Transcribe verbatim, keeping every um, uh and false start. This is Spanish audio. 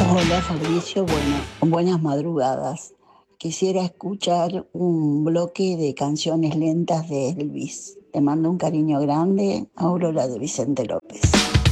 Hola Fabricio, bueno, buenas madrugadas. Quisiera escuchar un bloque de canciones lentas de Elvis. Te mando un cariño grande, Aurora de Vicente López.